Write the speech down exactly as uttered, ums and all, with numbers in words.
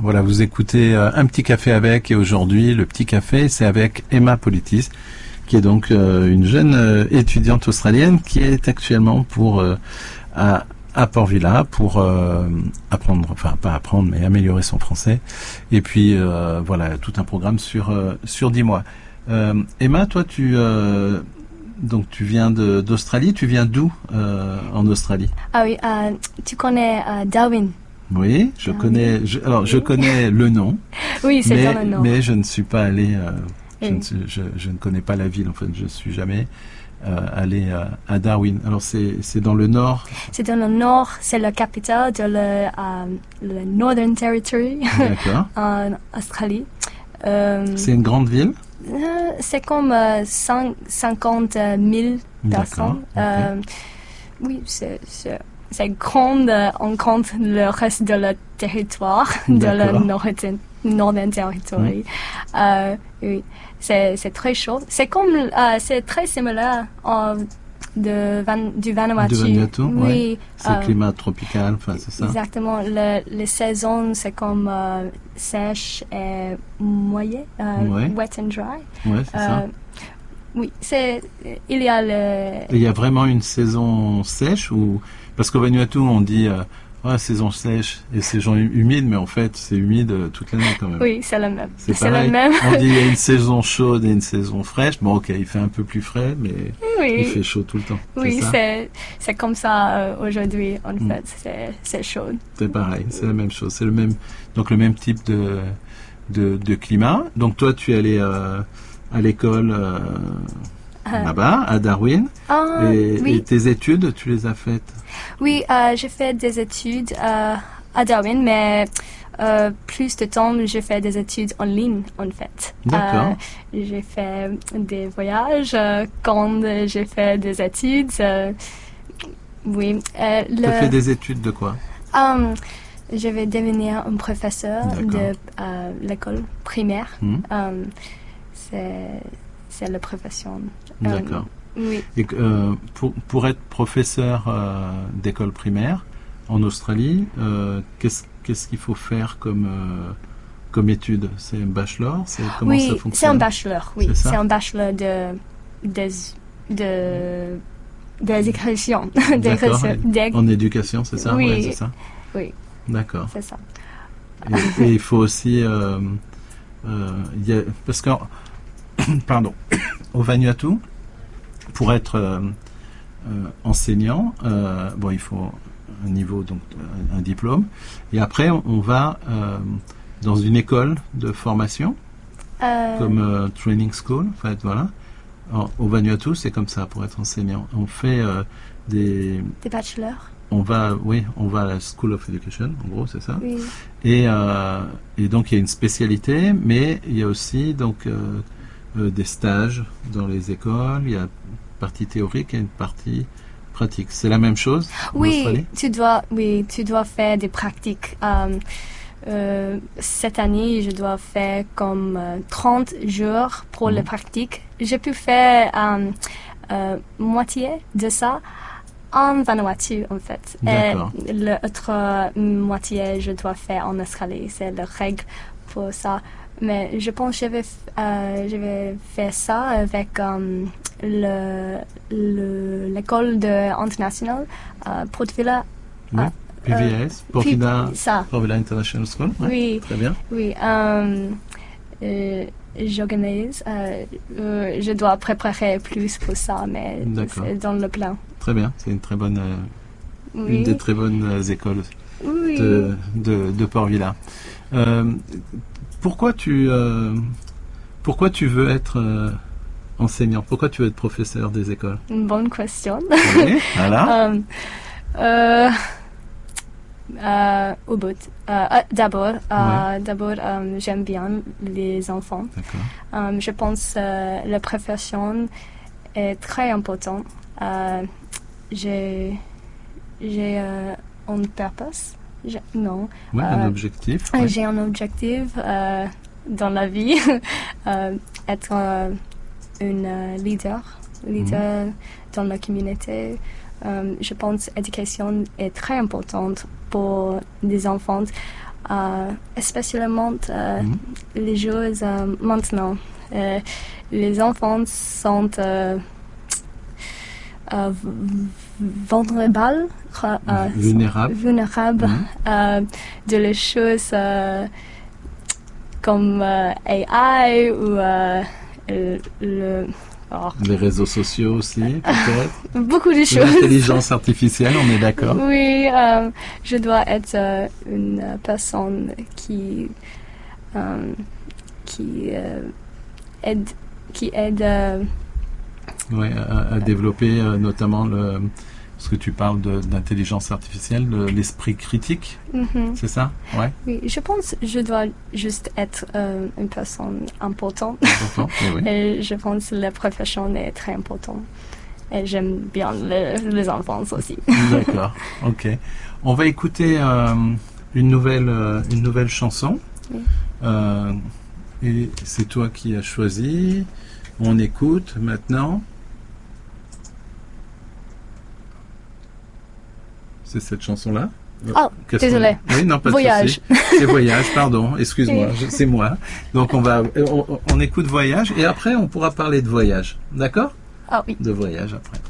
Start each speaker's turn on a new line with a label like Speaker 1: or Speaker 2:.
Speaker 1: voilà, vous écoutez euh, Un petit café avec, et aujourd'hui, le petit café, c'est avec Emma Politis, qui est donc euh, une jeune euh, étudiante australienne qui est actuellement pour euh, à, à Port Vila pour euh, apprendre, enfin pas apprendre, mais améliorer son français. Et puis euh, voilà, tout un programme sur euh, sur dix mois. Euh, Emma, toi, tu euh, donc tu viens de, d'Australie. Tu viens d'où euh, en Australie?
Speaker 2: Ah oui, euh, tu connais euh, Darwin?
Speaker 1: Oui, je
Speaker 2: Darwin.
Speaker 1: connais. Je, alors,
Speaker 2: Oui.
Speaker 1: je connais le nom.
Speaker 2: Oui, c'est
Speaker 1: mais,
Speaker 2: dans le nom.
Speaker 1: Mais je ne suis pas allé. Euh, je,
Speaker 2: Oui.
Speaker 1: ne suis- je, je ne connais pas la ville. En fait, je suis jamais euh, allé à, à Darwin. Alors, c'est c'est dans le nord.
Speaker 2: C'est dans le nord, c'est la capitale de le, euh, le Northern Territory
Speaker 1: D'accord.
Speaker 2: en Australie. Euh,
Speaker 1: C'est une grande ville.
Speaker 2: euh, c'est comme euh, cent cinquante mille personnes.
Speaker 1: D'accord, ok.
Speaker 2: Euh, oui, c'est c'est- c'est grand. euh, on compte le reste de le territoire de la
Speaker 1: D'accord.
Speaker 2: Northern, Northern Territory. Euh, oui, c'est c'est très chaud. C'est comme euh, c'est très similaire euh, de Van, du Vanuatu.
Speaker 1: De Vanuatu,
Speaker 2: Oui,
Speaker 1: ouais. C'est
Speaker 2: euh,
Speaker 1: climat tropical. Enfin, c'est ça.
Speaker 2: exactement. Le, les saisons, c'est comme euh, sèche et moyen, euh,
Speaker 1: Ouais.
Speaker 2: wet and dry.
Speaker 1: Ouais, c'est ça.
Speaker 2: Euh, oui, c'est il y a le
Speaker 1: Et il y a vraiment une saison sèche ou parce qu'au Vanuatu on dit euh, ouais, saison sèche et saison hu- humide, mais en fait c'est humide euh, toute l'année quand même.
Speaker 2: oui, c'est le même.
Speaker 1: C'est
Speaker 2: C'est
Speaker 1: pareil.
Speaker 2: le même.
Speaker 1: On dit il y a une saison chaude et une saison fraîche. Bon, ok, il fait un peu plus frais, mais il
Speaker 2: Oui,
Speaker 1: fait chaud tout le temps.
Speaker 2: oui,
Speaker 1: c'est ça.
Speaker 2: c'est c'est comme ça euh, aujourd'hui. En
Speaker 1: Mm.
Speaker 2: fait, c'est c'est chaud.
Speaker 1: C'est pareil, c'est la même chose. C'est le même, donc le même type de de, de climat. Donc toi, tu es allé euh, à l'école euh,
Speaker 2: Ah.
Speaker 1: là-bas, à Darwin,
Speaker 2: Ah,
Speaker 1: et, et
Speaker 2: oui,
Speaker 1: tes études, tu les as faites.
Speaker 2: oui, euh, j'ai fait des études euh, à Darwin, mais euh, plus de temps, j'ai fait des études en ligne, en fait.
Speaker 1: D'accord.
Speaker 2: Euh, j'ai fait des voyages euh, quand j'ai fait des études. euh, oui, euh,
Speaker 1: Tu as
Speaker 2: le,
Speaker 1: fait des études de quoi?
Speaker 2: euh, je vais devenir un professeur
Speaker 1: D'accord.
Speaker 2: de euh, l'école primaire.
Speaker 1: Hmm.
Speaker 2: Euh, c'est c'est la profession. Euh,
Speaker 1: D'accord.
Speaker 2: oui.
Speaker 1: Et que, euh, pour, pour être professeur euh, d'école primaire en Australie, euh, qu'est-ce qu'est-ce qu'il faut faire comme euh, comme étude? C'est un bachelor? C'est comment
Speaker 2: Oui,
Speaker 1: ça
Speaker 2: c'est un
Speaker 1: fonctionne?
Speaker 2: bachelor, oui.
Speaker 1: C'est ça?
Speaker 2: C'est un bachelor de, des, de, des écritures. Des
Speaker 1: D'accord.
Speaker 2: écritures- des-
Speaker 1: En éducation, c'est ça?
Speaker 2: Oui.
Speaker 1: Ouais, c'est ça.
Speaker 2: Oui,
Speaker 1: D'accord.
Speaker 2: c'est ça.
Speaker 1: Et, et il faut aussi, euh, euh, il y a- parce que, pardon, au Vanuatu, pour être euh, euh, enseignant, euh, bon, il faut un niveau, donc un, un diplôme, et après on, on va euh, dans une école de formation,
Speaker 2: Euh,
Speaker 1: comme euh, training school, en fait, voilà. En- au Vanuatu, c'est comme ça pour être enseignant. On fait euh, des,
Speaker 2: des bachelors,
Speaker 1: on va, oui, on va à la School of Education, en gros, c'est ça.
Speaker 2: oui.
Speaker 1: Et, euh, et donc il y a une spécialité, mais il y a aussi donc euh, euh, des stages dans les écoles. Il y a une partie théorique et une partie pratique. C'est la même chose en
Speaker 2: Oui,
Speaker 1: Australie?
Speaker 2: tu dois, oui, tu dois faire des pratiques. Euh, euh, cette année, je dois faire comme euh, trente jours pour
Speaker 1: Mhm.
Speaker 2: les pratiques. J'ai pu faire euh, euh, moitié de ça en Vanuatu, en fait.
Speaker 1: D'accord.
Speaker 2: Et l'autre euh, moitié, je dois faire en Australie. C'est la règle pour ça. Mais je pense que je vais, f- euh, je vais faire ça avec euh, le, le, l'école de, internationale, euh, Port Vila.
Speaker 1: Oui.
Speaker 2: Ah,
Speaker 1: P V S, Port
Speaker 2: Puis-
Speaker 1: Vila,
Speaker 2: Ça,
Speaker 1: Port Vila International School. Ouais,
Speaker 2: oui,
Speaker 1: très bien.
Speaker 2: oui. Euh, euh, j'organise. Euh, euh, je dois préparer plus pour ça, mais
Speaker 1: D'accord.
Speaker 2: c'est dans le plan.
Speaker 1: Très bien. C'est une très bonne, euh,
Speaker 2: Oui.
Speaker 1: une des très bonnes euh, écoles
Speaker 2: oui.
Speaker 1: de, de, de Port Vila. Euh, pourquoi tu, euh, pourquoi tu veux être euh, enseignant? Pourquoi tu veux être professeur des écoles?
Speaker 2: Une bonne question.
Speaker 1: Oui, voilà.
Speaker 2: Euh, euh, euh, au bout. Euh, euh, d'abord, euh, d'abord euh, j'aime bien les enfants.
Speaker 1: D'accord.
Speaker 2: Euh, je pense que la profession est très importante. Euh, j'ai j'ai euh, un purpose. J'ai- non.
Speaker 1: Ouais, un
Speaker 2: Euh,
Speaker 1: objectif.
Speaker 2: Euh,
Speaker 1: ouais.
Speaker 2: J'ai un objectif euh, dans la vie, euh, être euh, une euh, leader, leader dans la communauté. Euh, je pense que l'éducation est très importante pour les enfants. euh, spécialement euh,
Speaker 1: Mhm.
Speaker 2: les choses euh, maintenant. Euh, les enfants sont euh, euh, v- vulnérables, euh,
Speaker 1: Vulnérable.
Speaker 2: vulnérables
Speaker 1: Mhm.
Speaker 2: euh, de les choses euh, comme euh, A I ou euh, le, le- oh,
Speaker 1: Les réseaux sociaux aussi, peut-être.
Speaker 2: beaucoup de choses.
Speaker 1: L'intelligence artificielle, on est d'accord.
Speaker 2: Oui, euh, je dois être euh, une personne qui euh, qui euh, aide qui aide euh,
Speaker 1: Ouais, à, à développer euh, notamment le, ce que tu parles de- d'intelligence artificielle, le- l'esprit critique,
Speaker 2: mhm.
Speaker 1: c'est ça? Ouais,
Speaker 2: Oui, je pense que je dois juste être euh, une personne importante.
Speaker 1: important. Oui, oui.
Speaker 2: Et je pense que la profession est très importante. Et j'aime bien le- les enfants aussi.
Speaker 1: D'accord, ok. On va écouter euh, une nouvelle euh, une nouvelle chanson.
Speaker 2: Oui.
Speaker 1: Euh, et c'est toi qui as choisi. On écoute maintenant. C'est cette chanson-là.
Speaker 2: Oh,
Speaker 1: Qu'est-ce
Speaker 2: désolé.
Speaker 1: qu'on- Oui, non, pas de
Speaker 2: Voyage.
Speaker 1: souci. C'est Voyage, pardon. Excuse-moi, je- c'est moi. Donc on va, on, on écoute Voyage et après on pourra parler de voyage. D'accord?
Speaker 2: Ah oui.
Speaker 1: De voyage après.